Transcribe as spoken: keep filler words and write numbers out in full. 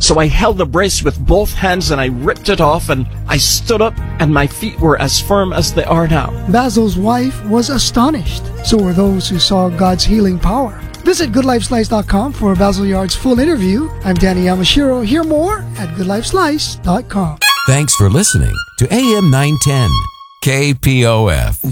So I held the brace with both hands and I ripped it off, and I stood up and my feet were as firm as they are now. Basil's wife was astonished. So were those who saw God's healing power. Visit good life slice dot com for Basil Yard's full interview. I'm Danny Yamashiro. Hear more at good life slice dot com. Thanks for listening to A M nine ten K P O F.